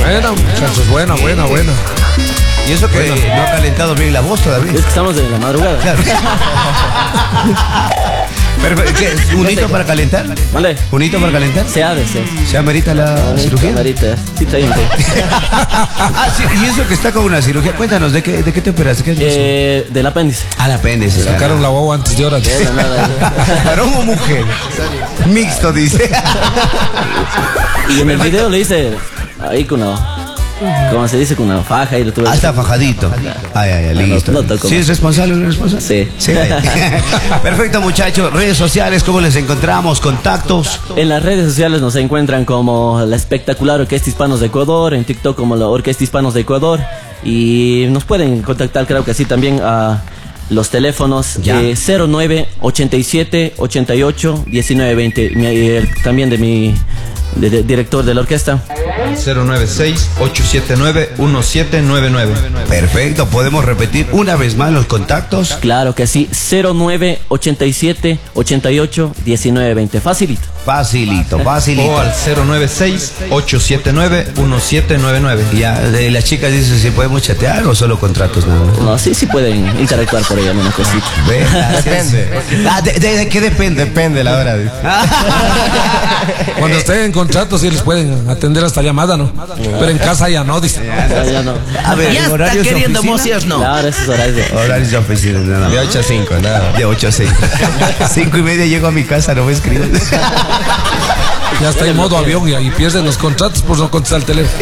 Buena, muchachos, buena. Y eso que no ha calentado bien la voz todavía. Es que estamos en la madrugada. Claro. Perfecto. ¿Qué? ¿Unito para calentar? ¿Vale? ¿Unito para calentar? Se ha de ser. ¿Se amerita la cirugía? Marita, sí, está bien. Sí, y eso que está con una cirugía. Cuéntanos, ¿de qué te operaste? ¿Qué es eso? Del apéndice. Al apéndice. Sacaron la guagua antes de horas. ¿Varón o mujer? Mixto, dice. Y en el video le hice ahí con una... ¿Cómo se dice? Con una faja y lo tuve. Está fajadito. Ay, listo. No toco ¿Sí más. es responsable o no es responsable? Sí. Perfecto, muchachos. Redes sociales, ¿cómo les encontramos? Contactos. En las redes sociales nos encuentran como la espectacular Orquesta Hispanos de Ecuador, en TikTok como la Orquesta Hispanos de Ecuador, y nos pueden contactar, creo que sí, también a los teléfonos 09 87 88 19 20, también de mi director de la orquesta. 096-879-1799. Perfecto, ¿podemos repetir una vez más los contactos? Claro que sí, 09 87 88 19 20, facilito. Facilito. O al 096-879-1799. Ya, de las chicas dicen si podemos chatear o solo contratos nada más. No, sí pueden interactuar por ella, una cosita. Depende. ¿De qué depende? Depende la hora. Cuando estén en contrato sí les pueden atender hasta llamada, ¿no? Pero en casa ya no, dice. Ya no. A ver, Ya está queriendo mocios, no. Claro, esos horarios. Horarios de oficina, nada más. De 8 a 5, nada. De 8 a 6. 5:30 llego a mi casa, no me escribo. Ya está en modo avión y pierden los contratos por no contestar el teléfono.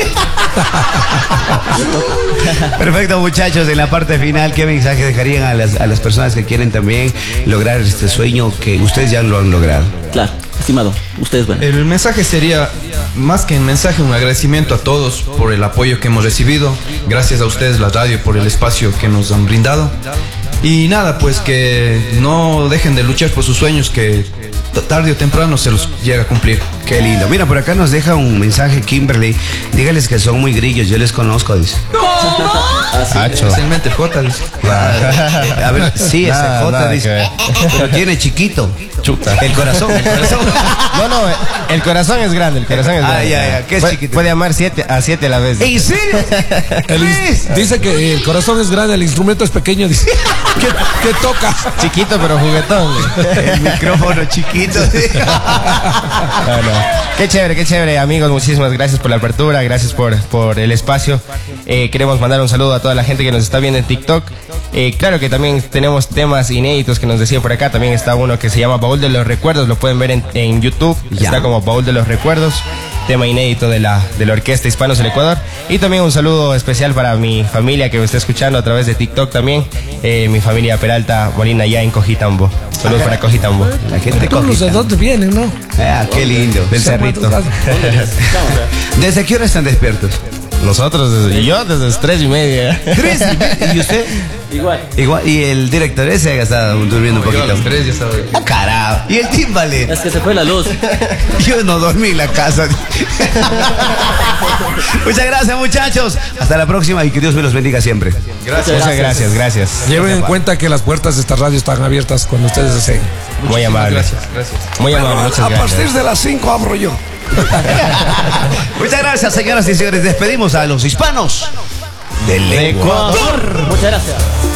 Perfecto, muchachos, en la parte final, ¿qué mensaje dejarían a las personas que quieren también lograr este sueño que ustedes ya lo han logrado? Claro, estimado, ustedes ven. El mensaje sería, más que un mensaje, un agradecimiento a todos por el apoyo que hemos recibido. Gracias a ustedes, la radio, por el espacio que nos han brindado. Y nada, pues que no dejen de luchar por sus sueños, que tarde o temprano se los llega a cumplir. Qué lindo. Mira, por acá nos deja un mensaje Kimberly. Dígales que son muy grillos, yo les conozco, dice. Especialmente J, dice. A ver, sí, ese J nada dice. Pero tiene chiquito. Chuta. El corazón. No, el corazón es grande, el corazón es grande. ya. ¿Qué es chiquito? Puede amar 7 a la vez. ¿En serio? Dice que el corazón es grande, el instrumento es pequeño, dice. ¿Qué toca? Chiquito pero juguetón. El micrófono chiquito. No. Qué chévere, amigos. Muchísimas gracias por la apertura, gracias por el espacio. Queremos mandar un saludo a toda la gente que nos está viendo en TikTok. Claro que también tenemos temas inéditos que nos decían por acá. También está uno que se llama Baúl de los Recuerdos, lo pueden ver en YouTube. Está como Baúl de los Recuerdos, tema inédito de la Orquesta Hispanos del Ecuador. Y también un saludo especial para mi familia que me está escuchando a través de TikTok también. Mi familia Peralta Molina, ya en Cojitambo. Saludos para Cojitambo. La gente Todos de dónde vienen, ¿no? Qué lindo. Del Cerrito. ¿Desde qué hora están despiertos? Nosotros, yo desde las 3:30. ¿3? ¿Y usted? Igual. ¿Y el director ese que está durmiendo un poquito? A las 3 ya estaba. Carajo. ¿Y el Timbale? Es que se fue la luz. Yo no dormí en la casa. Muchas gracias, muchachos. Hasta la próxima y que Dios me los bendiga siempre. Muchas gracias. Lleven en cuenta que las puertas de esta radio están abiertas cuando ustedes deseen. Muy amable. Gracias. Muy amable, muchas A gracias. partir de las 5 abro yo. Muchas gracias, señoras y señores. Despedimos a los hispanos del Ecuador. Muchas gracias.